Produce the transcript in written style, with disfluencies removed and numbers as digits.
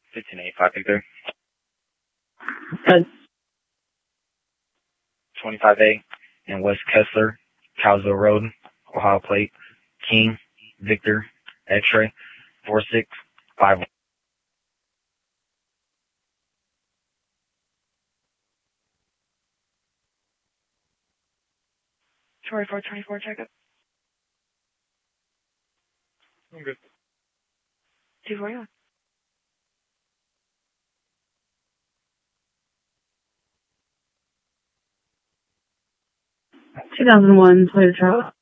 1585 Victor. 10. 25A and West Kessler, Cowsville Road, Ohio Plate, King, Victor, X-ray, 4651. Sorry, 424, check it. I'm good. 241. 2001 Toyota Trail.